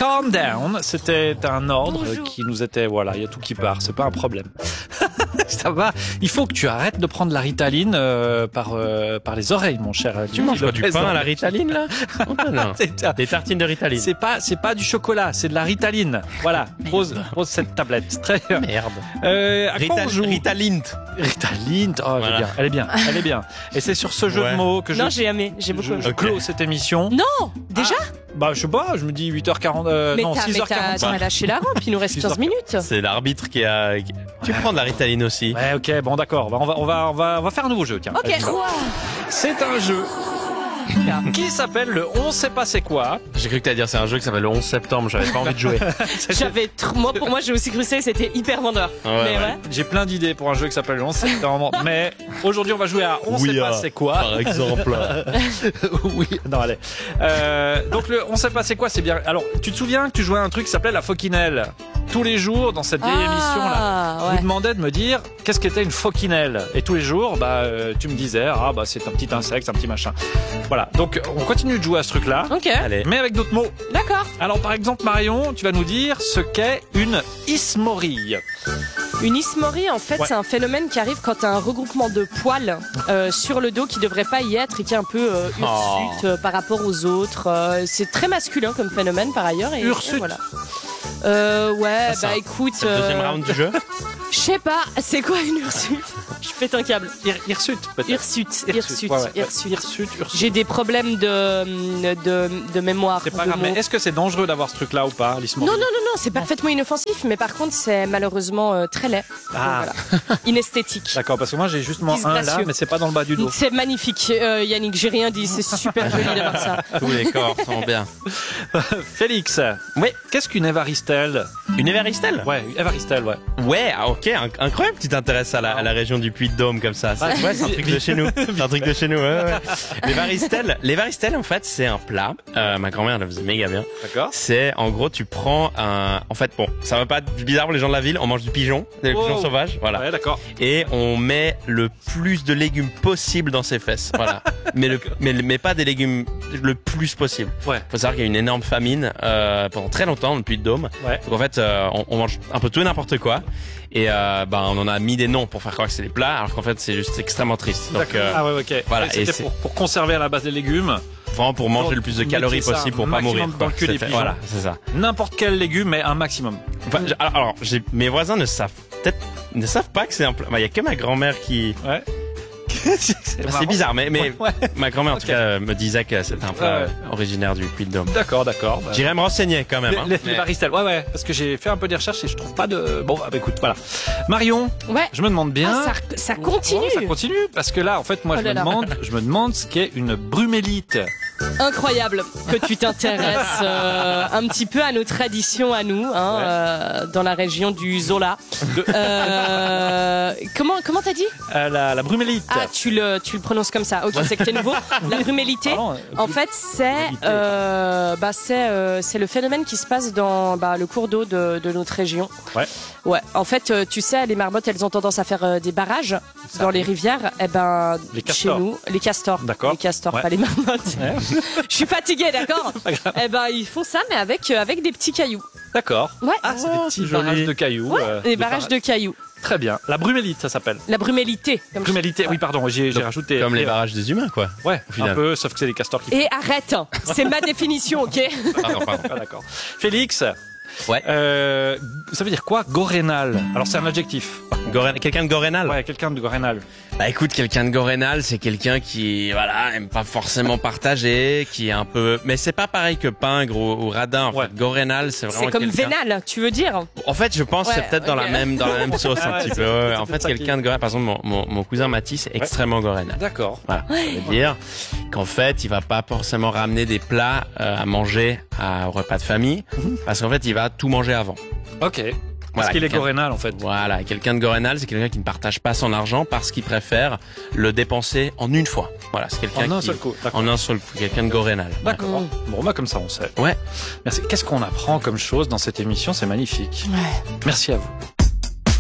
Calm Down, c'était un ordre qui nous était... Voilà, il y a tout qui part, c'est pas un problème. Ça va. Il faut que tu arrêtes de prendre la Ritaline par les oreilles, mon cher. Tu manges pas du pain à la Ritaline, là? Non. Des tartines de Ritaline. C'est pas du chocolat, c'est de la Ritaline. Voilà, pose cette tablette. Très bien. Merde. Ritaline. Ritaline. Oh, voilà. Elle est bien. Et c'est sur ce jeu de mots que j'ai aimé. J'ai beaucoup aimé. Je clôt cette émission. Non, déjà? Bah, je sais pas, je me dis 8h40, non, 6h45. T'as lâché la rampe, il nous reste 15 minutes. C'est l'arbitre qui a... Tu prends de la Ritaline aussi. Ouais, ok, bon, d'accord. On va faire un nouveau jeu, tiens. Ok. C'est un jeu qui s'appelle le On sait pas c'est quoi. J'ai cru que t'allais dire c'est un jeu qui s'appelle le 11 septembre, j'avais pas envie de jouer. Pour moi j'ai aussi cru que c'était hyper vendeur. Ouais. J'ai plein d'idées pour un jeu qui s'appelle le 11 septembre, mais aujourd'hui on va jouer à On sait pas c'est quoi. Par exemple. Oui, non allez. Donc le On sait pas c'est quoi, c'est bien. Alors, tu te souviens que tu jouais à un truc qui s'appelait la Foquinelle? Tous les jours, dans cette vieille émission là, vous demandez de me dire qu'est-ce qu'était une foquinelle. Et tous les jours, tu me disais, c'est un petit insecte, un petit machin. Voilà, donc on continue de jouer à ce truc-là, mais avec d'autres mots. D'accord. Alors par exemple, Marion, tu vas nous dire ce qu'est une ismorie. Une ismorie, en fait, c'est un phénomène qui arrive quand tu as un regroupement de poils sur le dos qui devrait pas y être et qui est un peu hirsute par rapport aux autres. C'est très masculin comme phénomène par ailleurs. Hirsute. Voilà. Écoute. C'est le deuxième round du jeu. Je sais pas, c'est quoi une hirsute? Je pète un câble. Hirsute, peut-être. Hirsute. J'ai des problèmes de mémoire. C'est pas grave, mais est-ce que c'est dangereux d'avoir ce truc-là ou pas, l'ismorie? Non, c'est parfaitement inoffensif, mais par contre, c'est malheureusement très laid. Voilà. Inesthétique. D'accord, parce que moi j'ai justement un là, mais c'est pas dans le bas du dos. C'est magnifique, Yannick, j'ai rien dit, c'est super joli d'avoir ça. Tous les corps sont bien. Félix, qu'est-ce qu'une évaristelle? Une évaristelle? Ouais, évaristelle, ouais. Ouais, ok, incroyable, tu t'intéresses à la région du Puy-de-Dôme comme ça. Ouais, c'est un truc de chez nous. Ouais. Les varistelles, en fait, c'est un plat. Ma grand-mère le faisait méga bien. D'accord. C'est, en gros, tu prends en fait, bon, ça va pas être bizarre pour les gens de la ville, on mange du pigeon, des pigeons sauvages, voilà. Ouais, d'accord. Et on met le plus de légumes possible dans ses fesses, voilà. mais pas des légumes le plus possible. Ouais. Faut savoir qu'il y a une énorme famine, pendant très longtemps dans le Puy-de-Dôme. Ouais. Donc en fait, on mange un peu tout et n'importe quoi. Et on en a mis des noms pour faire croire que c'est des plats, alors qu'en fait c'est juste extrêmement triste. Donc, Voilà. Et c'était pour conserver à la base des légumes. Vraiment pour manger le plus de calories possible pour pas mourir. Dans le cul des pigeons. Voilà, c'est ça. N'importe quel légume, mais un maximum. Enfin, alors mes voisins ne savent pas que c'est un plat. Il y a que ma grand-mère qui. Ouais. C'est bizarre, mais ma grand-mère en tout cas me disait que c'était un plat originaire du Puy-de-Dôme. D'accord. J'irai me renseigner quand même. Les varistelles, parce que j'ai fait un peu des recherches et je trouve pas de... Bon, écoute, voilà. Marion, je me demande bien... ça continue. Ça continue, parce que là, en fait, moi, je me demande ce qu'est une brumélite. Incroyable que tu t'intéresses un petit peu à nos traditions à nous, dans la région du Zola. Comment t'as dit? La brumélite. Ah, tu le prononces comme ça. Ok, c'est que t'es nouveau. La brumélité, en fait, c'est le phénomène qui se passe dans le cours d'eau de notre région. Ouais. En fait, tu sais, les marmottes, elles ont tendance à faire des barrages dans les rivières. Chez nous, les castors. D'accord. Les castors, pas les marmottes. Je suis fatiguée, d'accord. Ils font ça, mais avec des petits cailloux. D'accord. Ouais. Ah, c'est des petits barrages de cailloux. Des barrages de cailloux. Très bien. La brumélite, ça s'appelle. La brumélité. Brumélité, oui, pardon, j'ai rajouté. Comme les barrages des humains, quoi. Ouais, un peu, sauf que c'est des castors qui... Et arrête, c'est ma définition, ok? Pardon. D'accord. Félix. Ouais. Ça veut dire quoi, gorénal? Alors c'est un adjectif. Quelqu'un de gorénal? Ouais, quelqu'un de gorénal. Écoute, quelqu'un de gorénal, c'est quelqu'un qui, aime pas forcément partager, qui est un peu... Mais c'est pas pareil que pingre ou radin. En fait, gorénal, c'est vraiment quelqu'un... C'est comme vénal, tu veux dire? En fait, je pense que c'est peut-être dans la même sauce un petit peu. En fait, quelqu'un de gorénal, par exemple, mon cousin Mathis est extrêmement gorénal. D'accord. Voilà. Ça veut dire qu'en fait, il va pas forcément ramener des plats à manger au repas de famille, parce qu'en fait, il va tout manger avant. Ok. Parce qu'il est gorénal, en fait. Voilà, quelqu'un de gorénal, c'est quelqu'un qui ne partage pas son argent parce qu'il préfère le dépenser en une fois. Voilà, c'est quelqu'un en un seul coup. En un seul coup, quelqu'un de gorénal. D'accord. Bon, comme ça, on sait. Ouais. Merci. Qu'est-ce qu'on apprend comme chose dans cette émission? C'est magnifique. Ouais. Merci à vous.